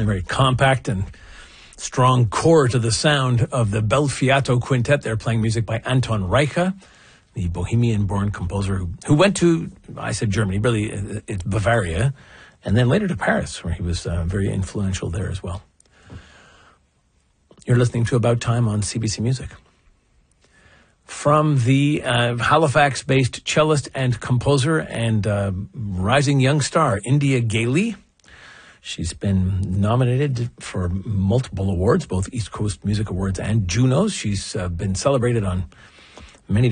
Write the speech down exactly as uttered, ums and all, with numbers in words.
a very compact and strong core to the sound of the Bel Fiato Quintet. They're playing music by Anton Reicha, the Bohemian-born composer who, who went to, I said Germany, really it's Bavaria, and then later to Paris, where he was uh, very influential there as well. You're listening to About Time on C B C Music. From the uh, Halifax-based cellist and composer and uh, rising young star, India Gailey. She's been nominated for multiple awards, both East Coast Music Awards and Junos. She's uh, been celebrated on